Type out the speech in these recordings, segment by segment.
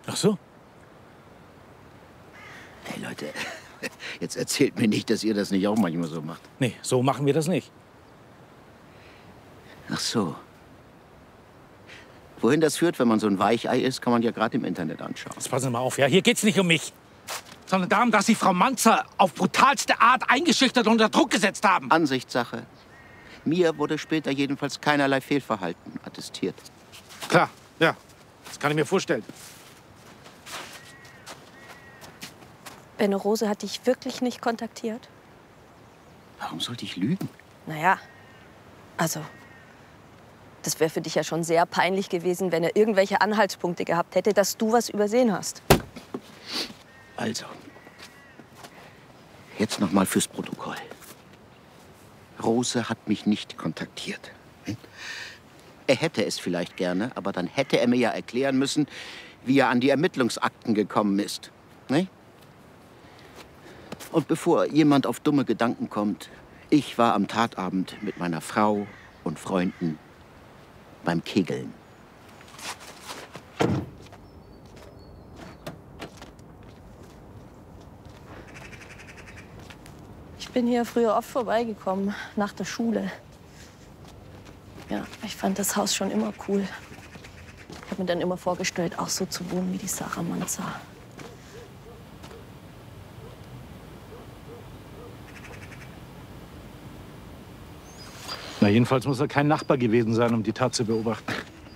Ach so? Hey Leute, jetzt erzählt mir nicht, dass ihr das nicht auch manchmal so macht. Nee, so machen wir das nicht. Ach so. Wohin das führt, wenn man so ein Weichei ist, kann man ja gerade im Internet anschauen. Jetzt passen Sie mal auf, ja? Hier geht's nicht um mich, sondern darum, dass Sie Frau Manzer auf brutalste Art eingeschüchtert und unter Druck gesetzt haben. Ansichtssache. Mir wurde später jedenfalls keinerlei Fehlverhalten attestiert. Klar, ja. Das kann ich mir vorstellen. Benno Rose hat dich wirklich nicht kontaktiert? Warum sollte ich lügen? Naja, also, das wäre für dich ja schon sehr peinlich gewesen, wenn er irgendwelche Anhaltspunkte gehabt hätte, dass du was übersehen hast. Also, jetzt noch mal fürs Protokoll. Rose hat mich nicht kontaktiert. Er hätte es vielleicht gerne, aber dann hätte er mir ja erklären müssen, wie er an die Ermittlungsakten gekommen ist. Ne? Und bevor jemand auf dumme Gedanken kommt, ich war am Tatabend mit meiner Frau und Freunden beim Kegeln. Ich bin hier früher oft vorbeigekommen, nach der Schule. Ja, ich fand das Haus schon immer cool. Ich habe mir dann immer vorgestellt, auch so zu wohnen wie die Sarah Manzer. Na, jedenfalls muss er kein Nachbar gewesen sein, um die Tat zu beobachten.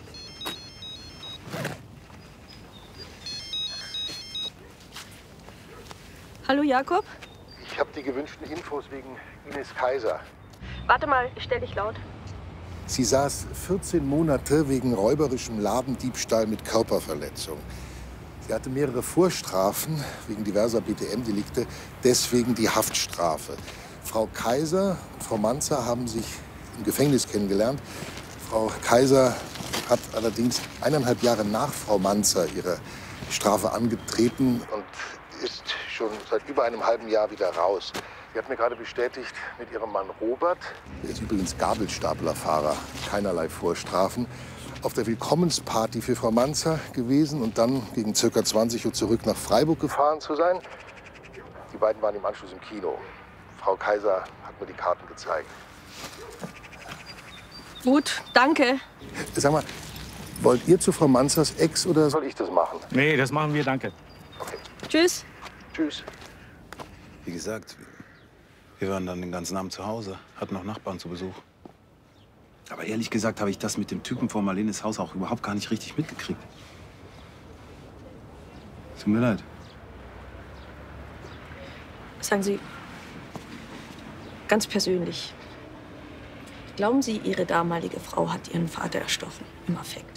Hallo, Jakob? Ich habe die gewünschten Infos wegen Ines Kaiser. Warte mal, ich stell dich laut. Sie saß 14 Monate wegen räuberischem Ladendiebstahl mit Körperverletzung. Sie hatte mehrere Vorstrafen wegen diverser BTM-Delikte, deswegen die Haftstrafe. Frau Kaiser und Frau Manzer haben sich im Gefängnis kennengelernt. Frau Kaiser hat allerdings 1,5 Jahre nach Frau Manzer ihre Strafe angetreten und ist schon seit über einem halben Jahr wieder raus. Sie hat mir gerade bestätigt, mit ihrem Mann Robert, der ist übrigens Gabelstaplerfahrer, keinerlei Vorstrafen, auf der Willkommensparty für Frau Manzer gewesen und dann gegen ca. 20 Uhr zurück nach Freiburg gefahren zu sein. Die beiden waren im Anschluss im Kino. Frau Kaiser hat mir die Karten gezeigt. Gut, danke. Sag mal, wollt ihr zu Frau Manzers Ex oder soll ich das machen? Nee, das machen wir, danke. Okay. Tschüss. Tschüss. Wie gesagt, wir waren dann den ganzen Abend zu Hause, hatten noch Nachbarn zu Besuch. Aber ehrlich gesagt habe ich das mit dem Typen vor Marlenes Haus auch überhaupt gar nicht richtig mitgekriegt. Tut mir leid. Sagen Sie, ganz persönlich, glauben Sie, Ihre damalige Frau hat Ihren Vater erstochen, im Affekt?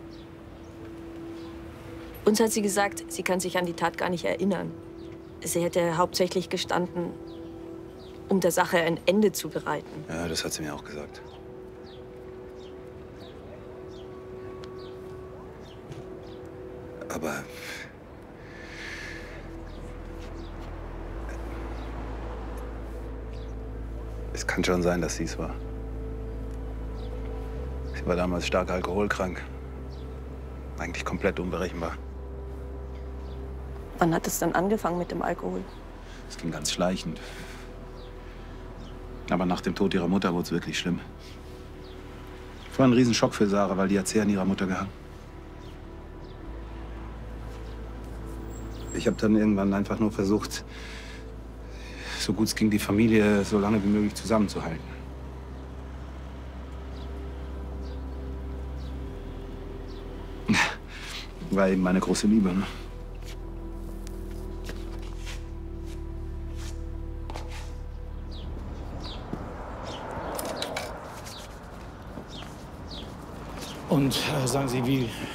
Uns hat sie gesagt, sie kann sich an die Tat gar nicht erinnern. Sie hätte hauptsächlich gestanden, um der Sache ein Ende zu bereiten. Ja, das hat sie mir auch gesagt. Aber es kann schon sein, dass sie es war. Sie war damals stark alkoholkrank. Eigentlich komplett unberechenbar. Wann hat es dann angefangen mit dem Alkohol? Es ging ganz schleichend. Aber nach dem Tod ihrer Mutter wurde es wirklich schlimm. Es war ein Riesenschock für Sarah, weil die hat sehr an ihrer Mutter gehangen. Ich habe dann irgendwann einfach nur versucht, so gut es ging, die Familie so lange wie möglich zusammenzuhalten. War eben meine große Liebe, ne? Und sagen Sie,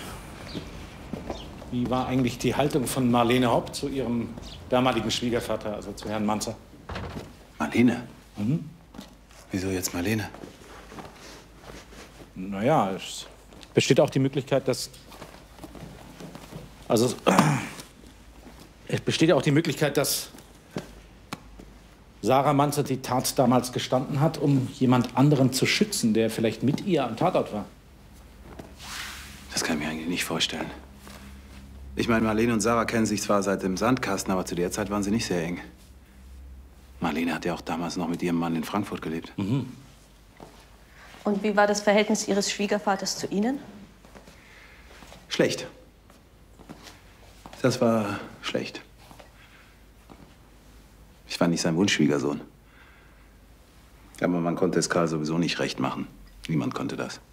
wie war eigentlich die Haltung von Marlene Haupt zu ihrem damaligen Schwiegervater, also zu Herrn Manzer? Marlene? Mhm. Wieso jetzt Marlene? Naja, es besteht auch die Möglichkeit, dass... Also, es besteht ja auch die Möglichkeit, dass Sarah Manzer die Tat damals gestanden hat, um jemand anderen zu schützen, der vielleicht mit ihr am Tatort war. Das kann ich mir eigentlich nicht vorstellen. Ich meine, Marlene und Sarah kennen sich zwar seit dem Sandkasten, aber zu der Zeit waren sie nicht sehr eng. Marlene hat ja auch damals noch mit ihrem Mann in Frankfurt gelebt. Und wie war das Verhältnis Ihres Schwiegervaters zu Ihnen? Schlecht. Das war schlecht. Ich war nicht sein Wunschschwiegersohn. Aber man konnte es Karl sowieso nicht recht machen. Niemand konnte das.